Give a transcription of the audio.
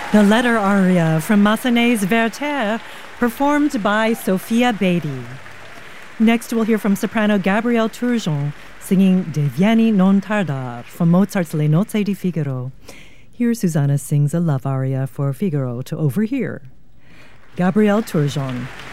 The letter aria from Massenet's Werther, performed by Sophia Beatty. Next, we'll hear from soprano Gabrielle Turgeon singing Devieni non tardar from Mozart's Le Nozze di Figaro. Here, Susanna sings a love aria for Figaro to overhear. Gabrielle Turgeon.